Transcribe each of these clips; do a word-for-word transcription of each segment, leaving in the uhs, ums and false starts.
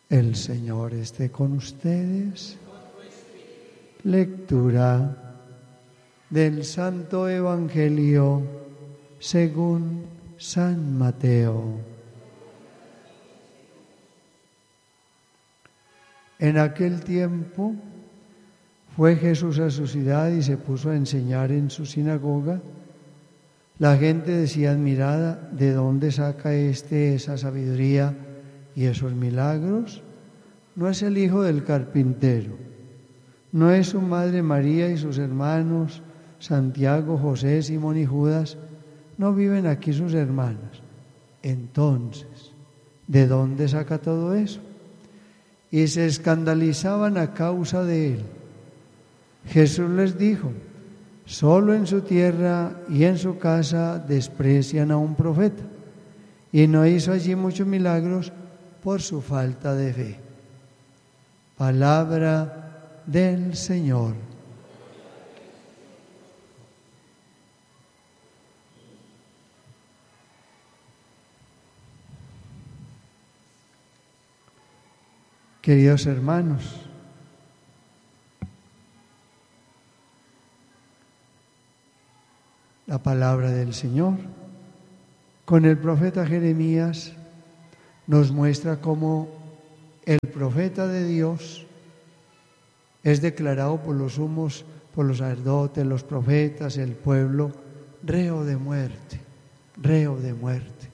El Señor esté con ustedes. Lectura del Santo Evangelio según San Mateo. En aquel tiempo fue Jesús a su ciudad y se puso a enseñar en su sinagoga. La gente decía admirada: ¿de dónde saca éste esa sabiduría y esos milagros? ¿No es el hijo del carpintero? ¿No es su madre María y sus hermanos Santiago, José, Simón y Judas? ¿No viven aquí sus hermanas? Entonces, ¿de dónde saca todo eso? Y se escandalizaban a causa de él. Jesús les dijo: solo en su tierra y en su casa desprecian a un profeta. Y no hizo allí muchos milagros por su falta de fe. Palabra del Señor. Queridos hermanos, la palabra del Señor con el profeta Jeremías nos muestra cómo el profeta de Dios es declarado por los sumos, por los sacerdotes, los profetas, el pueblo, reo de muerte, reo de muerte.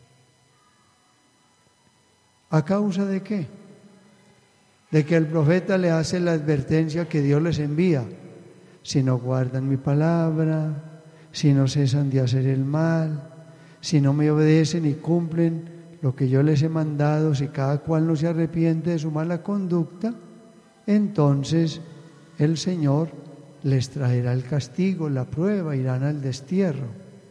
¿A causa de qué? De que el profeta le hace la advertencia que Dios les envía: si no guardan mi palabra, si no cesan de hacer el mal, si no me obedecen y cumplen lo que yo les he mandado, si cada cual no se arrepiente de su mala conducta, entonces el Señor les traerá el castigo, la prueba, irán al destierro.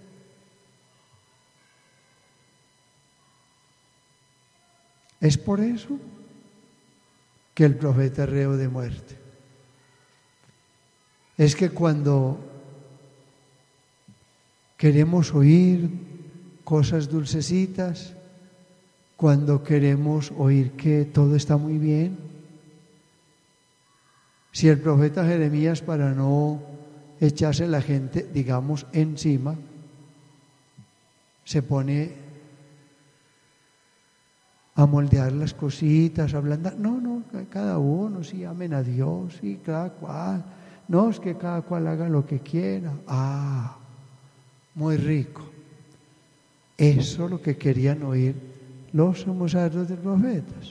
Es por eso que el profeta es reo de muerte. Es que cuando queremos oír cosas dulcecitas, cuando queremos oír que todo está muy bien, si el profeta Jeremías, para no echarse la gente, digamos, encima, se pone a moldear las cositas, a ablandar. No, no, cada uno, sí, amen a Dios, sí, cada cual. No, es que cada cual haga lo que quiera. Ah, muy rico. Eso es lo que querían oír los sumos sacerdotes profetas.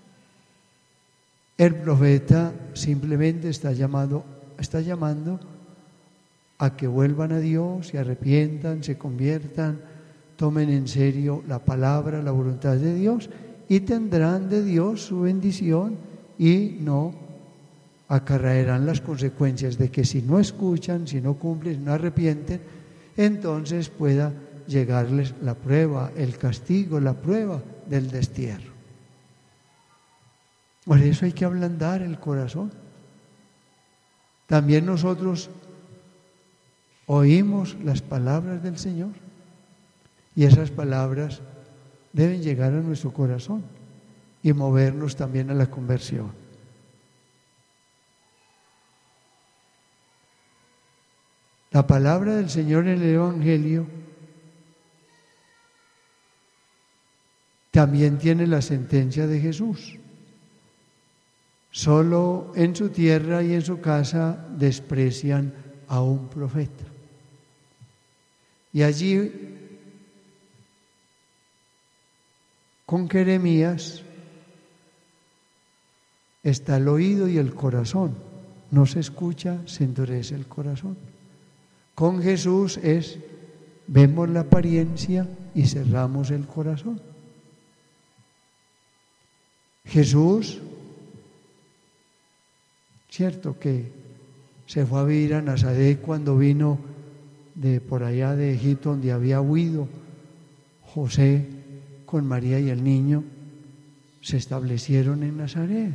El profeta simplemente está llamado, está llamando a que vuelvan a Dios, se arrepientan, se conviertan, tomen en serio la palabra, la voluntad de Dios, y tendrán de Dios su bendición y no acarrearán las consecuencias de que si no escuchan, si no cumplen, si no arrepienten, entonces pueda llegarles la prueba, el castigo, la prueba del destierro. Por eso hay que ablandar el corazón. También nosotros oímos las palabras del Señor y esas palabras deben llegar a nuestro corazón y movernos también a la conversión. La palabra del Señor en el Evangelio también tiene la sentencia de Jesús. Solo en su tierra y en su casa desprecian a un profeta. Y allí, con Jeremías, está el oído y el corazón. No se escucha, se endurece el corazón. Con Jesús es, vemos la apariencia y cerramos el corazón. Jesús, cierto que se fue a vivir a Nazaret cuando vino de por allá de Egipto, donde había huido José con María y el niño, se establecieron en Nazaret.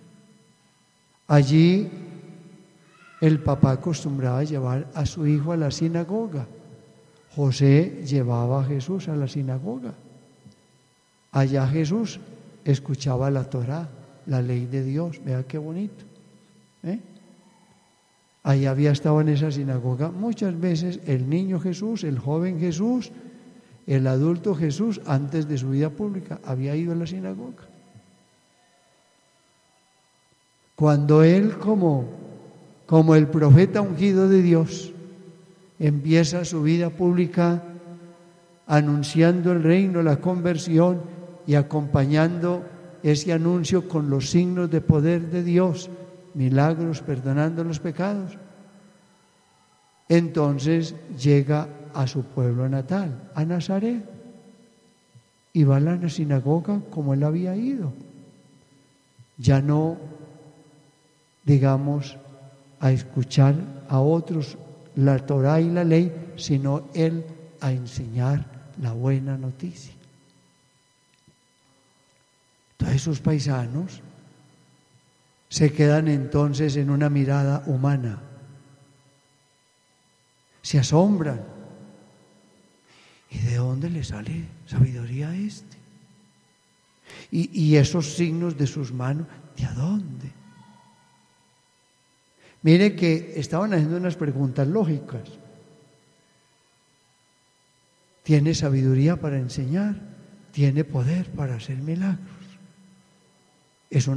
Allí el papá acostumbraba a llevar a su hijo a la sinagoga. José llevaba a Jesús a la sinagoga. Allá Jesús escuchaba la Torá, la ley de Dios. Vea qué bonito. ¿eh? Ahí había estado en esa sinagoga muchas veces el niño Jesús, el joven Jesús, el adulto Jesús, antes de su vida pública, había ido a la sinagoga. Cuando él, como, como el profeta ungido de Dios, empieza su vida pública anunciando el reino, la conversión y acompañando ese anuncio con los signos de poder de Dios, milagros, perdonando los pecados. Entonces llega a su pueblo natal, a Nazaret, y va a la sinagoga como él había ido. Ya no, digamos, a escuchar a otros la Torá y la ley, sino él a enseñar la buena noticia. Todos esos paisanos se quedan entonces en una mirada humana, se asombran. ¿Y de dónde le sale sabiduría a este? Y, y esos signos de sus manos, ¿de dónde? Mire que estaban haciendo unas preguntas lógicas. Tiene sabiduría para enseñar, tiene poder para hacer milagros. Es una